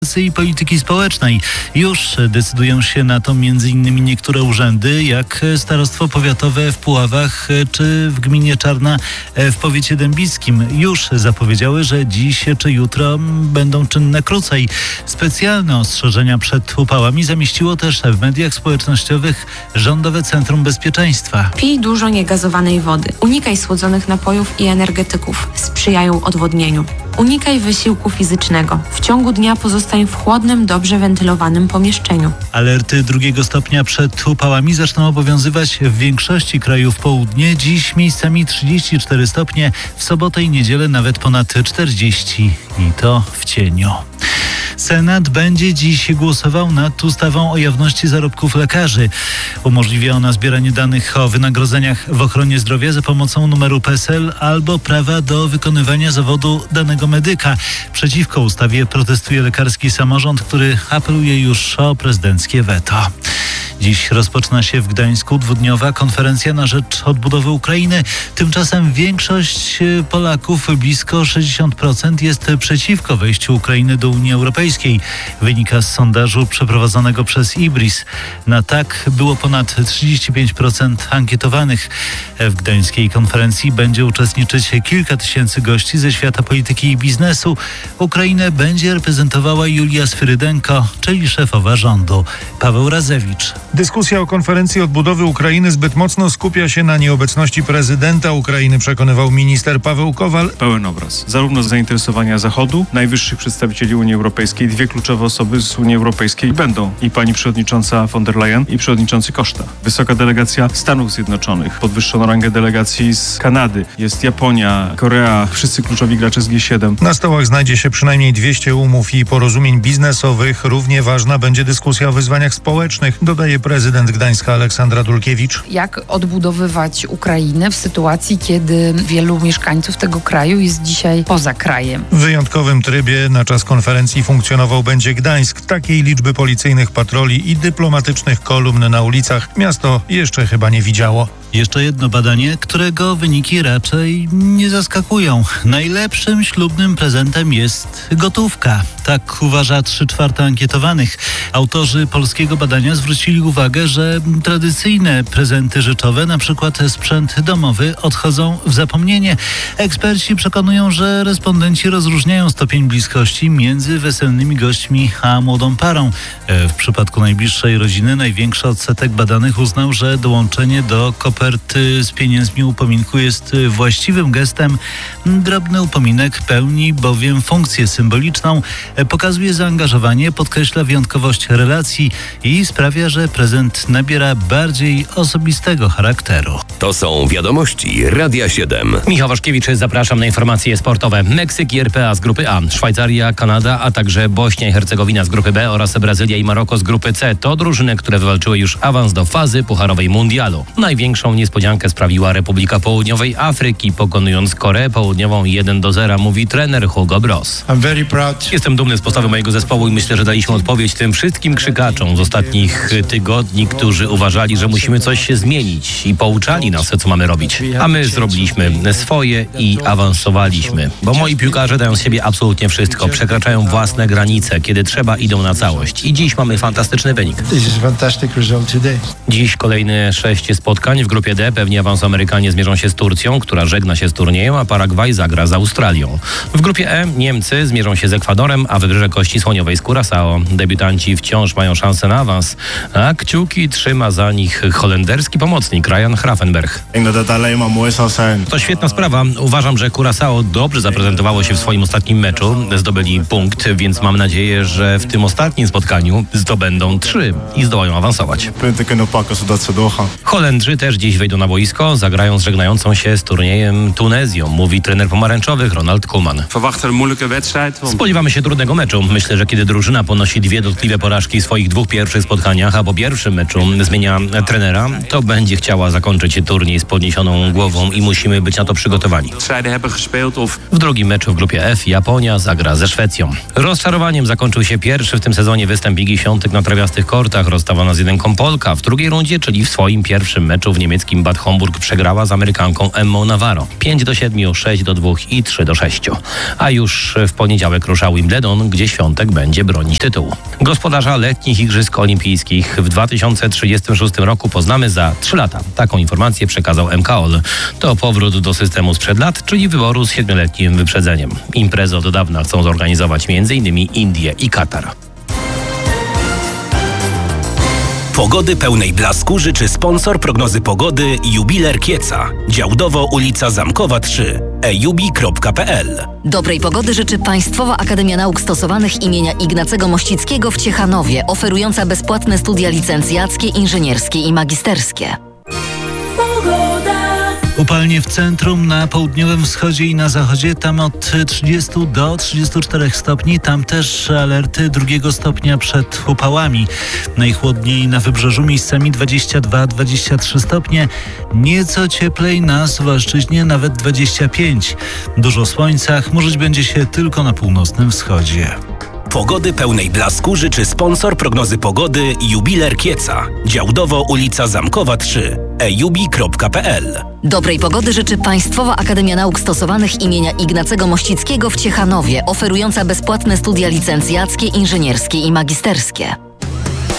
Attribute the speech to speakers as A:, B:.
A: i polityki społecznej. Już decydują się na to m.in. niektóre urzędy, jak Starostwo Powiatowe w Puławach czy w gminie Czarna w powiecie dębickim. Już zapowiedziały, że dziś czy jutro będą czynne krócej. Specjalne ostrzeżenia przed upałami zamieściło też w mediach społecznościowych Rządowe Centrum Bezpieczeństwa.
B: Pij dużo niegazowanej wody. Unikaj słodzonych napojów i energetyków. Sprzyjają odwodnieniu. Unikaj wysiłku fizycznego. W ciągu dnia pozostań w chłodnym, dobrze wentylowanym pomieszczeniu.
A: Alerty drugiego stopnia przed upałami zaczną obowiązywać w większości krajów południe. Dziś miejscami 34 stopnie, w sobotę i niedzielę nawet ponad 40 i to w cieniu. Senat będzie dziś głosował nad ustawą o jawności zarobków lekarzy. Umożliwia ona zbieranie danych o wynagrodzeniach w ochronie zdrowia za pomocą numeru PESEL albo prawa do wykonywania zawodu danego medyka. Przeciwko ustawie protestuje lekarski samorząd, który apeluje już o prezydenckie weto. Dziś rozpoczyna się w Gdańsku dwudniowa konferencja na rzecz odbudowy Ukrainy. Tymczasem większość Polaków, blisko 60%, jest przeciwko wejściu Ukrainy do Unii Europejskiej. Wynika z sondażu przeprowadzonego przez IBRIS. Na tak było ponad 35% ankietowanych. W gdańskiej konferencji będzie uczestniczyć kilka tysięcy gości ze świata polityki i biznesu. Ukrainę będzie reprezentowała Julia Sfyrydenko, czyli szefowa rządu. Paweł Razewicz.
C: Dyskusja o konferencji odbudowy Ukrainy zbyt mocno skupia się na nieobecności prezydenta Ukrainy, przekonywał minister Paweł Kowal.
D: Pełen obraz. Zarówno zainteresowania Zachodu, najwyższych przedstawicieli Unii Europejskiej, dwie kluczowe osoby z Unii Europejskiej będą i pani przewodnicząca von der Leyen i przewodniczący Costa. Wysoka delegacja Stanów Zjednoczonych, podwyższono rangę delegacji z Kanady, jest Japonia, Korea, wszyscy kluczowi gracze z G7.
C: Na stołach znajdzie się przynajmniej 200 umów i porozumień biznesowych. Równie ważna będzie dyskusja o wyzwaniach społecznych, dodaje prezydent Gdańska Aleksandra Dulkiewicz.
E: Jak odbudowywać Ukrainę w sytuacji, kiedy wielu mieszkańców tego kraju jest dzisiaj poza krajem?
C: W wyjątkowym trybie na czas konferencji funkcjonował będzie Gdańsk. Takiej liczby policyjnych patroli i dyplomatycznych kolumn na ulicach miasto jeszcze chyba nie widziało.
A: Jeszcze jedno badanie, którego wyniki raczej nie zaskakują. Najlepszym ślubnym prezentem jest gotówka. Tak uważa 3/4 ankietowanych. Autorzy polskiego badania zwrócili uwagę, że tradycyjne prezenty rzeczowe, na przykład sprzęt domowy, odchodzą w zapomnienie. Eksperci przekonują, że respondenci rozróżniają stopień bliskości między weselnymi gośćmi a młodą parą. W przypadku najbliższej rodziny największy odsetek badanych uznał, że dołączenie do koperty z pieniędzmi upominku jest właściwym gestem. Drobny upominek pełni bowiem funkcję symboliczną, pokazuje zaangażowanie, podkreśla wyjątkowość relacji i sprawia, że prezent nabiera bardziej osobistego charakteru.
F: To są wiadomości Radia 7.
G: Michał Waszkiewicz, zapraszam na informacje sportowe. Meksyk i RPA z grupy A, Szwajcaria, Kanada, a także Bośnia i Hercegowina z grupy B oraz Brazylia i Maroko z grupy C. To drużyny, które wywalczyły już awans do fazy pucharowej mundialu. Największą niespodziankę sprawiła Republika Południowej Afryki, pokonując Koreę Południową 1-0, mówi trener Hugo Bross. Jestem dumny z postawy mojego zespołu i myślę, że daliśmy odpowiedź tym wszystkim krzykaczom z ostatnich tygodni, którzy uważali, że musimy coś się zmienić i pouczali nas, co mamy robić. A my zrobiliśmy swoje i awansowaliśmy. Bo moi piłkarze dają z siebie absolutnie wszystko. Przekraczają własne granice. Kiedy trzeba, idą na całość. I dziś mamy fantastyczny wynik. Dziś kolejne 6 spotkań w grupie D. Pewnie awans Amerykanie zmierzą się z Turcją, która żegna się z turniejem, a Paragwaj zagra z Australią. W grupie E Niemcy zmierzą się z Ekwadorem, a Wybrzeże Kości Słoniowej z Curaçao. Debiutanci wciąż mają szansę na awans, a kciuki trzyma za nich holenderski pomocnik Ryan Gravenberch. To świetna sprawa. Uważam, że Curaçao dobrze zaprezentowało się w swoim ostatnim meczu. Zdobyli punkt, więc mam nadzieję, że w tym ostatnim spotkaniu zdobędą 3 i zdołają awansować. Holendrzy też dziś wejdą na boisko, zagrają z żegnającą się z turniejem Tunezją, mówi trener pomarańczowych Ronald Koeman. Spodziewamy się trudnego meczu. Myślę, że kiedy drużyna ponosi 2 dotkliwe porażki w swoich 2 pierwszych spotkaniach, a po pierwszym meczu zmienia trenera, to będzie chciała zakończyć turniej z podniesioną głową i musimy być na to przygotowani. W drugim meczu w grupie F Japonia zagra ze Szwecją. Rozczarowaniem zakończył się pierwszy w tym sezonie występ Igi Świątek na trawiastych kortach. Rozstawona z 1 Polka w drugiej rundzie, czyli w swoim pierwszym meczu w niemieckim niemieckim Bad Homburg przegrała z Amerykanką Emmą Navarro. 5-7, 6-2 i 3-6. A już w poniedziałek rusza Wimbledon, gdzie Świątek będzie bronić tytułu. Gospodarza letnich Igrzysk Olimpijskich w 2036 roku poznamy za 3 lata. Taką informację przekazał MKOL. To powrót do systemu sprzed lat, czyli wyboru z 7-letnim wyprzedzeniem. Imprezę od dawna chcą zorganizować m.in. Indie i Katar.
H: Pogody pełnej blasku życzy sponsor prognozy pogody Jubiler Kieca. Działdowo ulica Zamkowa 3. ejubi.pl.
I: Dobrej pogody życzy Państwowa Akademia Nauk Stosowanych imienia Ignacego Mościckiego w Ciechanowie, oferująca bezpłatne studia licencjackie, inżynierskie i magisterskie.
A: Upalnie w centrum, na południowym wschodzie i na zachodzie, tam od 30 do 34 stopni, tam też alerty 2 stopnia przed upałami. Najchłodniej na wybrzeżu, miejscami 22-23 stopnie, nieco cieplej na Suwalszczyźnie, nawet 25. Dużo słońca, chmurzyć będzie się tylko na północnym wschodzie.
H: Pogody pełnej blasku życzy sponsor prognozy pogody Jubiler Kieca. Działdowo ulica Zamkowa 3. ejubi.pl.
I: Dobrej pogody życzy Państwowa Akademia Nauk Stosowanych imienia Ignacego Mościckiego w Ciechanowie, oferująca bezpłatne studia licencjackie, inżynierskie i magisterskie.